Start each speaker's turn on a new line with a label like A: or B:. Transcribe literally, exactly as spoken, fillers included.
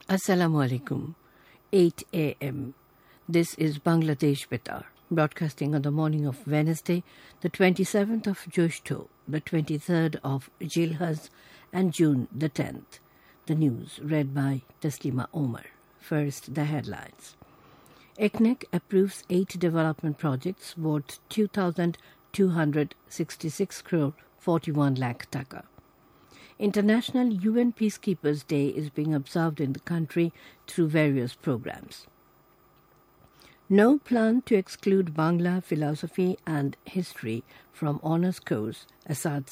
A: Assalamu alaikum. eight a.m. This is Bangladesh Betar, broadcasting on the morning of Wednesday, the twenty-seventh of Joshtho, the twenty-third of Jilhaz, and June the tenth. The news read by Taslima Omar. First, the headlines. E C N E C approves eight development projects worth two thousand two hundred sixty-six crore forty-one lakh taka. International U N Peacekeepers Day is being observed in the country through various programs. No plan to exclude Bangla, philosophy and history from honours course, Assad